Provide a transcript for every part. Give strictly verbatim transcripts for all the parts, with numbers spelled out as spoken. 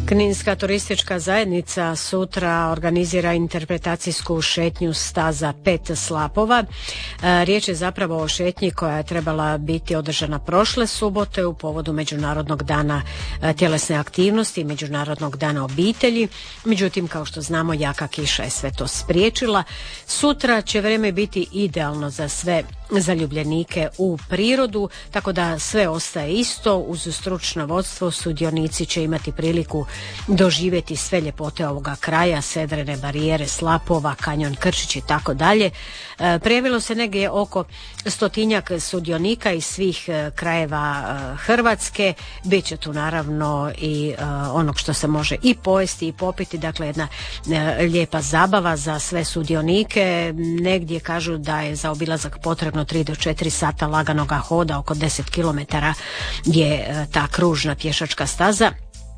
Kninska turistička zajednica sutra organizira interpretacijsku šetnju staza pet slapova. Riječ je zapravo o šetnji koja je trebala biti održana prošle subote u povodu Međunarodnog dana tjelesne aktivnosti i Međunarodnog dana obitelji. Međutim, kao što znamo, jaka kiša je sve to spriječila. Sutra će vrijeme biti idealno za sve zaljubljenike u prirodu, tako da sve ostaje isto. Uz stručno vodstvo sudionici će imati priliku doživjeti sve ljepote ovoga kraja, sedrene barijere, slapova, kanjon Krčić i tako dalje. Prijavilo se negdje oko stotinjak sudionika iz svih krajeva Hrvatske. Biće tu naravno i onog što se može i pojesti i popiti, dakle jedna lijepa zabava za sve sudionike. Negdje kažu da je za obilazak potrebno tri do četiri sata laganoga hoda, oko deset kilometara je ta kružna pješačka staza.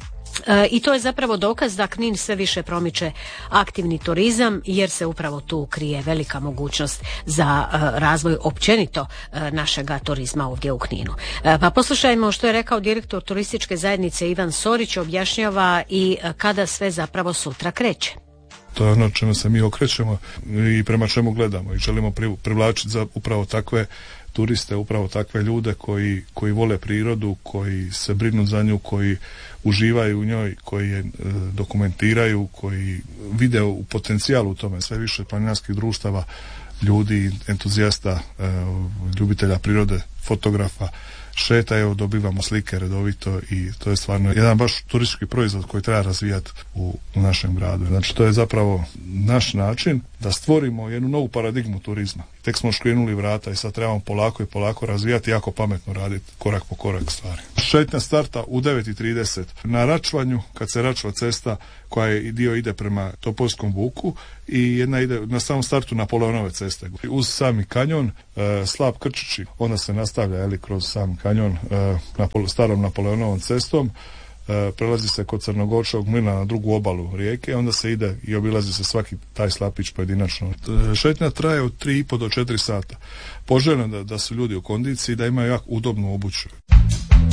E, I to je zapravo dokaz da Knin sve više promiče aktivni turizam, jer se upravo tu krije velika mogućnost za e, razvoj općenito e, našega turizma ovdje u Kninu. E, pa poslušajmo što je rekao direktor turističke zajednice Ivan Sorić, objašnjava i e, kada sve zapravo sutra kreće. To je ono čemu se mi okrećemo i prema čemu gledamo i želimo privlačiti za upravo takve turiste, upravo takve ljude koji, koji vole prirodu, koji se brinu za nju, koji uživaju u njoj, koji je e, dokumentiraju, koji vide u potencijalu u tome. Sve više planinarskih društava, ljudi, entuzijasta, e, ljubitelja prirode, fotografa šetaju, dobivamo slike redovito i to je stvarno jedan baš turistički proizvod koji treba razvijati u, u našem gradu. Znači to je zapravo naš način da stvorimo jednu novu paradigmu turizma. Tek smo škrinuli vrata i sad trebamo polako i polako razvijati, jako pametno raditi korak po korak stvari. Šetnja starta u devet i trideset na Račvanju, kad se Račva cesta koja je dio ide prema Topovskom buku i jedna ide na samom startu Napoleonove ceste. Uz sami kanjon, e, slap Krčići, onda se nastavlja jeli, kroz sam kanjon e, na starom Napoleonovom cestom, e, prelazi se kod Crnogorčevog mlina na drugu obalu rijeke, onda se ide i obilazi se svaki taj slapić pojedinačno. E, šetnja traje od tri i pol do četiri sata. Poželjno da, da su ljudi u kondiciji, da imaju jako udobnu obuću.